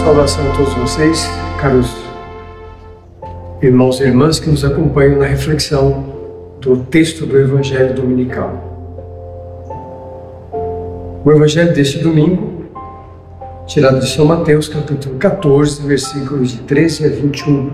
salvação a todos vocês, caros irmãos e irmãs que nos acompanham na reflexão do texto do Evangelho Dominical. O Evangelho deste domingo, tirado de São Mateus, capítulo 14, versículos de 13 a 21.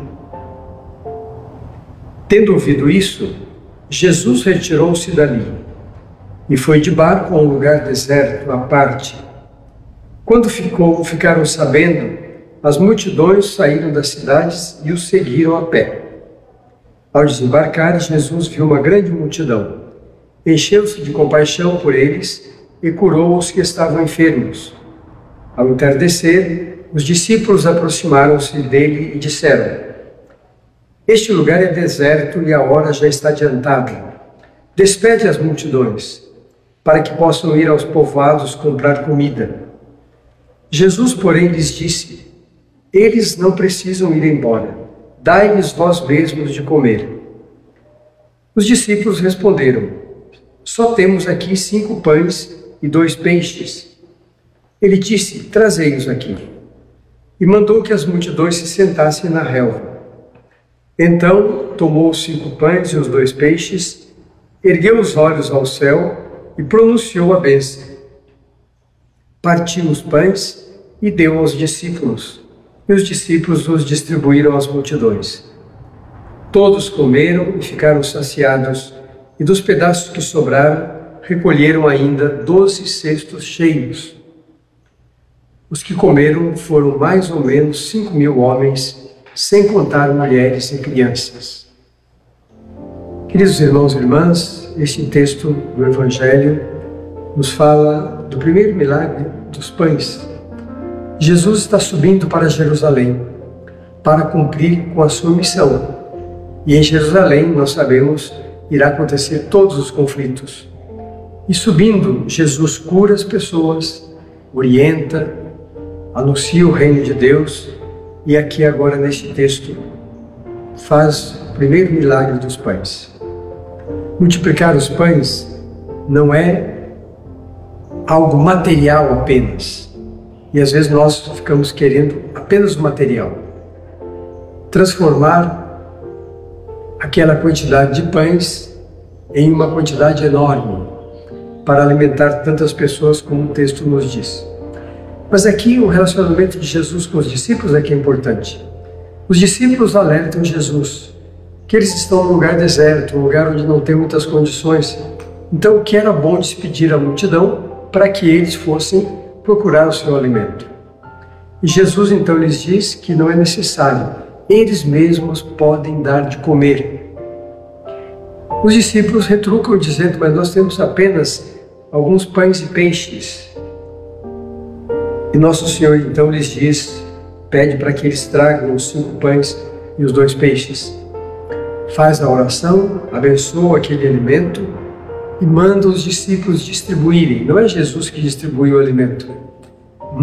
Tendo ouvido isso, Jesus retirou-se dali e foi de barco a um lugar deserto, à parte. Quando ficaram sabendo, as multidões saíram das cidades e o seguiram a pé. Ao desembarcar, Jesus viu uma grande multidão. Encheu-se de compaixão por eles e curou os que estavam enfermos. Ao entardecer, os discípulos aproximaram-se dele e disseram: Este lugar é deserto e a hora já está adiantada. Despede as multidões, para que possam ir aos povoados comprar comida. Jesus, porém, lhes disse: Eles não precisam ir embora. Dai-lhes vós mesmos de comer. Os discípulos responderam: Só temos aqui 5 pães e 2 peixes. Ele disse: Trazei-os aqui. E mandou que as multidões se sentassem na relva. Então tomou os 5 pães e os 2 peixes, ergueu os olhos ao céu e pronunciou a bênção. Partiu os pães e deu aos discípulos, e os discípulos os distribuíram às multidões. Todos comeram e ficaram saciados, e dos pedaços que sobraram, recolheram ainda 12 cestos cheios. Os que comeram foram mais ou menos 5.000 homens, sem contar mulheres e crianças. Queridos irmãos e irmãs, este texto do Evangelho nos fala do primeiro milagre dos pães. Jesus está subindo para Jerusalém para cumprir com a sua missão. E em Jerusalém, nós sabemos, irá acontecer todos os conflitos. E subindo, Jesus cura as pessoas, orienta, anuncia o reino de Deus e aqui agora neste texto faz o primeiro milagre dos pães. Multiplicar os pães não é algo material apenas. E às vezes nós ficamos querendo apenas o material. Transformar aquela quantidade de pães em uma quantidade enorme para alimentar tantas pessoas como o texto nos diz. Mas aqui o relacionamento de Jesus com os discípulos é que é importante. Os discípulos alertam Jesus que eles estão num lugar deserto, um lugar onde não tem muitas condições. Então o que era bom despedir a multidão para que eles fossem procurar o seu alimento. E Jesus então lhes diz que não é necessário, eles mesmos podem dar de comer. Os discípulos retrucam dizendo: mas nós temos apenas alguns pães e peixes. E nosso Senhor então lhes diz, pede para que eles tragam os 5 pães e os 2 peixes. Faz a oração, abençoa aquele alimento e manda os discípulos distribuírem. Não é Jesus que distribui o alimento,